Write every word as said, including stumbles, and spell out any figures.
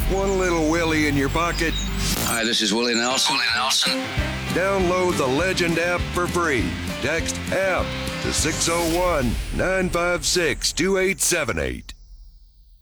One little Willie in your pocket? Hi, this is Willie Nelson. Willie Nelson. Download the Legend app for free. Text app to six oh one, nine five six, two eight seven eight.